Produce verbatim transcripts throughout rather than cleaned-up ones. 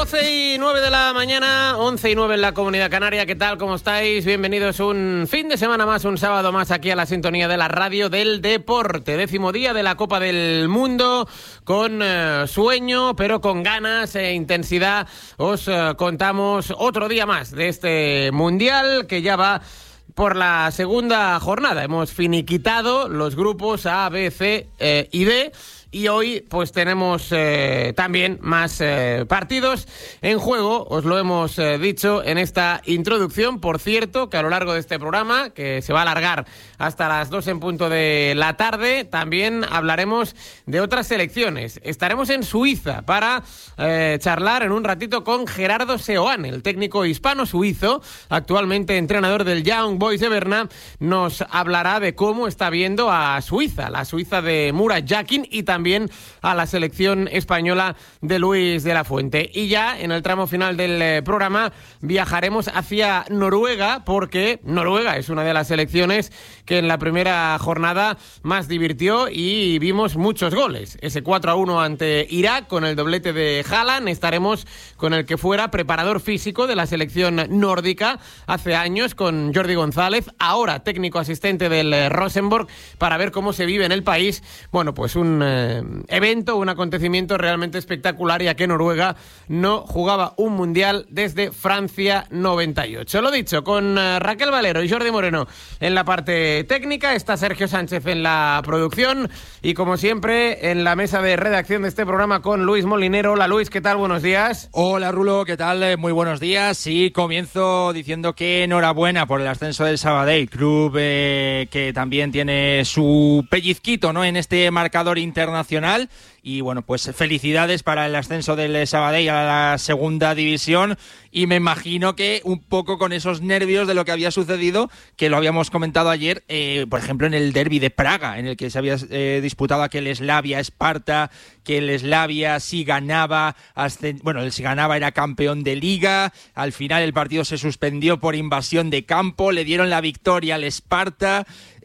doce y nueve de la mañana, once y nueve en la Comunidad Canaria. ¿Qué tal? ¿Cómo estáis? Bienvenidos un fin de semana más, un sábado más aquí a la sintonía de la radio del deporte. Décimo día de la Copa del Mundo, con eh, sueño, pero con ganas e intensidad. Os eh, contamos otro día más de este Mundial que ya va por la segunda jornada. Hemos finiquitado los grupos A, B, C eh, y D. Y hoy pues tenemos eh, también más eh, partidos en juego, os lo hemos eh, dicho en esta introducción. Por cierto, que a lo largo de este programa, que se va a alargar hasta las dos en punto de la tarde, también hablaremos de otras selecciones. Estaremos en Suiza para eh, charlar en un ratito con Gerardo Seoane, el técnico hispano-suizo, actualmente entrenador del Young Boys de Berna. Nos hablará de cómo está viendo a Suiza, la Suiza de Murat Yakin, y también también a la selección española de Luis de la Fuente. Y ya en el tramo final del eh, programa viajaremos hacia Noruega, porque Noruega es una de las selecciones que en la primera jornada más divirtió y vimos muchos goles. Ese cuatro a uno ante Irak con el doblete de Haaland. Estaremos con el que fuera preparador físico de la selección nórdica hace años, con Jordi González, ahora técnico asistente del eh, Rosenborg, para ver cómo se vive en el país. Bueno, pues un eh, evento, un acontecimiento realmente espectacular, ya que Noruega no jugaba un mundial desde Francia noventa y ocho. Lo dicho, con uh, Raquel Valero y Jordi Moreno en la parte técnica, está Sergio Sánchez en la producción y, como siempre, en la mesa de redacción de este programa con Luis Molinero. Hola Luis, ¿qué tal? Buenos días. Hola Rulo, ¿qué tal? Muy buenos días. Sí, comienzo diciendo que enhorabuena por el ascenso del Sabadell, club eh, que también tiene su pellizquito, ¿no?, en este marcador internacional. Nacional. Y bueno, pues felicidades para el ascenso del Sabadell a la segunda división, y me imagino que un poco con esos nervios de lo que había sucedido, que lo habíamos comentado ayer, eh, por ejemplo en el derbi de Praga, en el que se había eh, disputado aquel Slavia-Esparta, que el Slavia si ganaba, ascend... bueno, si ganaba era campeón de liga. Al final el partido se suspendió por invasión de campo, le dieron la victoria al Esparta,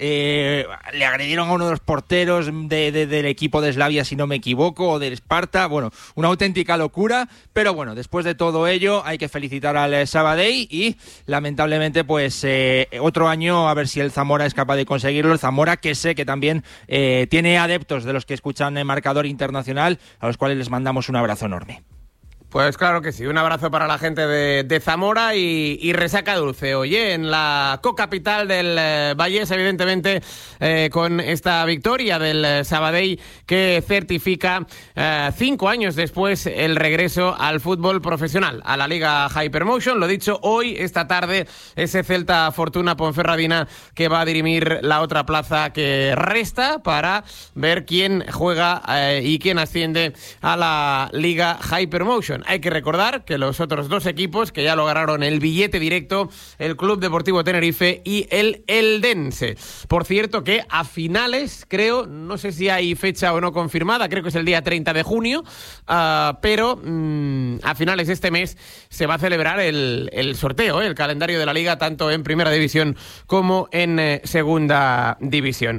eh, le agredieron a uno de los porteros de, de, del equipo de Slavia, si no me equivoco, o del Esparta. Bueno, una auténtica locura, pero bueno, después de todo ello hay que felicitar al Sabadell y lamentablemente pues eh, otro año a ver si el Zamora es capaz de conseguirlo. El Zamora, que sé que también eh, tiene adeptos de los que escuchan el marcador internacional, a los cuales les mandamos un abrazo enorme. Pues claro que sí, un abrazo para la gente de, de Zamora y, y resaca dulce. Oye, en la co-capital del eh, Vallés, evidentemente, eh, con esta victoria del eh, Sabadell, que certifica eh, cinco años después el regreso al fútbol profesional, a la Liga Hypermotion. Lo dicho, hoy, esta tarde, ese Celta Fortuna Ponferradina que va a dirimir la otra plaza que resta para ver quién juega eh, y quién asciende a la Liga Hypermotion. Hay que recordar que los otros dos equipos que ya lograron el billete directo, el Club Deportivo Tenerife y el Eldense. Por cierto que a finales, creo, no sé si hay fecha o no confirmada, creo que es el día treinta de junio, uh, pero mmm, a finales de este mes se va a celebrar el, el sorteo, ¿eh? el calendario de la Liga, tanto en Primera División como en eh, Segunda División.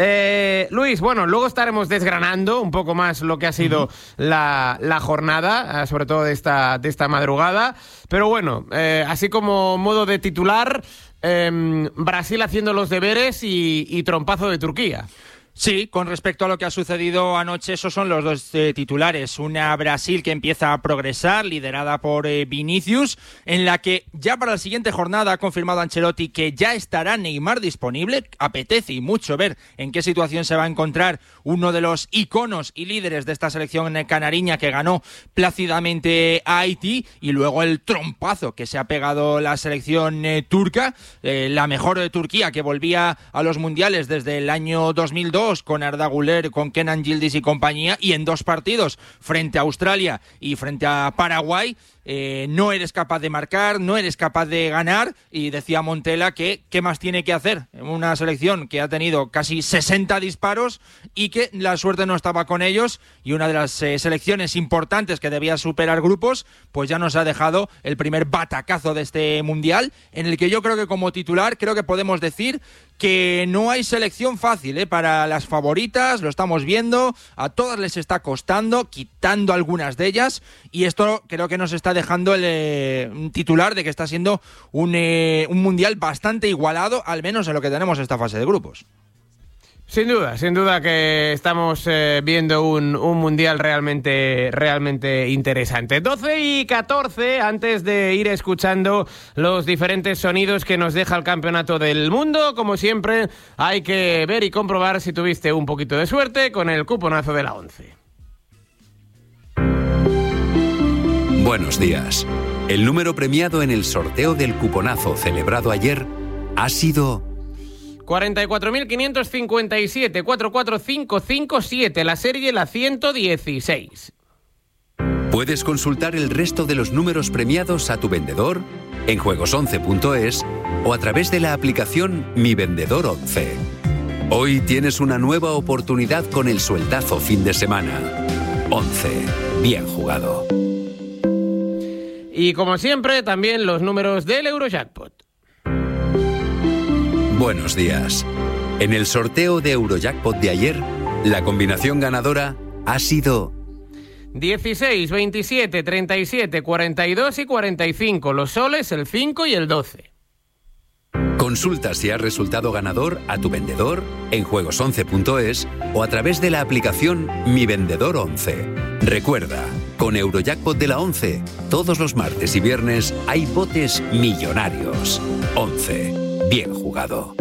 Eh, Luis, bueno, luego estaremos desgranando un poco más lo que ha sido uh-huh. la, la jornada, sobre todo de esta, de esta madrugada, pero bueno, eh, así como modo de titular, eh, Brasil haciendo los deberes y, y trompazo de Turquía. Sí, con respecto a lo que ha sucedido anoche, esos son los dos eh, titulares. Una Brasil que empieza a progresar, liderada por eh, Vinicius, en la que ya para la siguiente jornada ha confirmado Ancelotti que ya estará Neymar disponible. Apetece y mucho ver en qué situación se va a encontrar uno de los iconos y líderes de esta selección canariña que ganó plácidamente a Haití, y luego el trompazo que se ha pegado la selección eh, turca, eh, la mejor de Turquía, que volvía a los mundiales desde el año dos mil dos con Arda Güler, con Kenan Yildiz y compañía, y en dos partidos frente a Australia y frente a Paraguay eh, no eres capaz de marcar, no eres capaz de ganar, y decía Montela que qué más tiene que hacer una selección que ha tenido casi sesenta disparos y que la suerte no estaba con ellos, y una de las eh, selecciones importantes que debía superar grupos, pues ya nos ha dejado el primer batacazo de este mundial, en el que yo creo que como titular creo que podemos decir que no hay selección fácil ¿eh? para las favoritas, lo estamos viendo, a todas les está costando, quitando algunas de ellas, y esto creo que nos está está dejando el eh, un titular de que está siendo un, eh, un mundial bastante igualado, al menos en lo que tenemos esta fase de grupos. Sin duda, sin duda que estamos eh, viendo un, un mundial realmente, realmente interesante. doce y catorce, antes de ir escuchando los diferentes sonidos que nos deja el Campeonato del Mundo, como siempre, hay que ver y comprobar si tuviste un poquito de suerte con el cuponazo de la once. Buenos días. El número premiado en el sorteo del cuponazo celebrado ayer ha sido cuarenta y cuatro mil quinientos cincuenta y siete, cuatro cuatro cinco cinco siete, la serie la ciento dieciséis. Puedes consultar el resto de los números premiados a tu vendedor en juegos once punto es o a través de la aplicación Mi Vendedor once. Hoy tienes una nueva oportunidad con el sueldazo fin de semana. once. Bien jugado. Y como siempre, también los números del Eurojackpot. Buenos días. En el sorteo de Eurojackpot de ayer, la combinación ganadora ha sido dieciséis, veintisiete, treinta y siete, cuarenta y dos y cuarenta y cinco. Los soles, el cinco y el doce. Consulta si has resultado ganador a tu vendedor en juegos once punto es o a través de la aplicación Mi Vendedor once. Recuerda, con Eurojackpot de la once, todos los martes y viernes hay botes millonarios. once. Bien jugado.